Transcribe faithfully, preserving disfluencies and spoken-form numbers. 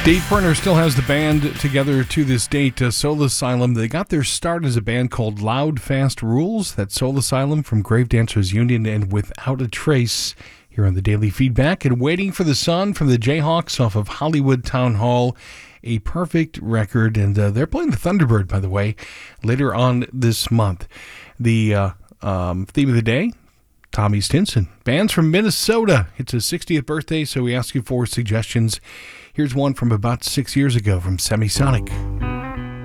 Dave Pirner still has the band together to this date. Uh, Soul Asylum, they got their start as a band called Loud Fast Rules. That's Soul Asylum from Grave Dancers Union and Without a Trace here on the Daily Feedback. And Waiting for the Sun from the Jayhawks off of Hollywood Town Hall. A perfect record. And uh, they're playing the Thunderbird, by the way, later on this month. The uh, um, theme of the day, Tommy Stinson. Bands from Minnesota. It's his sixtieth birthday, so we ask you for suggestions. Here's one from about six years ago from Semisonic.